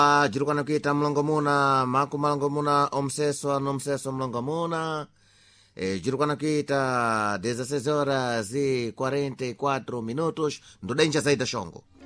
jirukana kuita mlongo muna maku malongo muna omseso nomseso mlongo muna jirukana kuita 16 horas e 44 minutos ndo denja zaida shongo